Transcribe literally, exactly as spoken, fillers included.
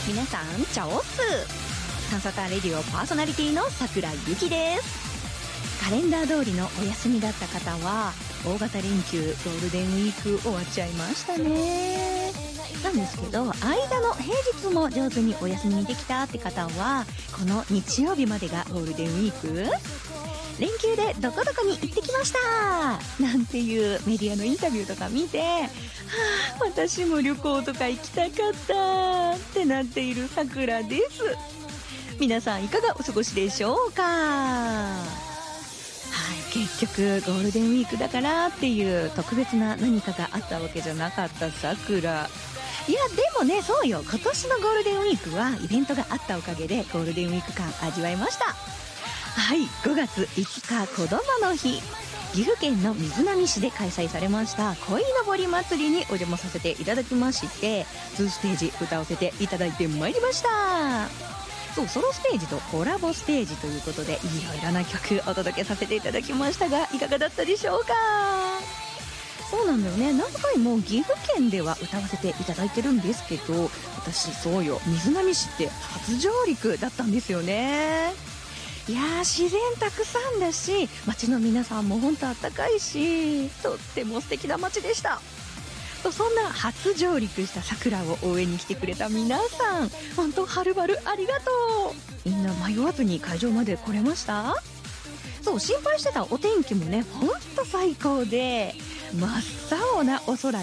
皆さんチャオスサンサタレディオパーソナリティの桜ゆきです。カレンダー通りのお休みだった方は大型連休ゴールデンウィーク終わっちゃいましたね。なんですけど間の平日も上手にお休みできたって方はこの日曜日までがゴールデンウィーク連休でどこどこに行ってきましたなんていうメディアのインタビューとか見て、はあ、私も旅行とか行きたかったってなっている桜です。皆さんいかがお過ごしでしょうか。はい、結局ゴールデンウィークだからっていう特別な何かがあったわけじゃなかった桜。いやでもね、そうよ、今年のゴールデンウィークはイベントがあったおかげでゴールデンウィーク感味わいました。はい、ごがついつかこどもの日、岐阜県の瑞浪市で開催されました鯉のぼり祭りにお邪魔させていただきまして、にステージ歌わせていただいてまいりました。そう、ソロステージとコラボステージということでいろいろな曲お届けさせていただきましたが、いかがだったでしょうか。そうなんだよね、何回も岐阜県では歌わせていただいてるんですけど、私そうよ、瑞浪市って初上陸だったんですよね。いやー、自然たくさんだし街の皆さんも本当あったかいし、とっても素敵な街でした。そんな初上陸した桜を応援に来てくれた皆さん、本当はるばるありがとう。みんな迷わずに会場まで来れました。そう、心配してたお天気もね、ほんと最高で真っ青なお空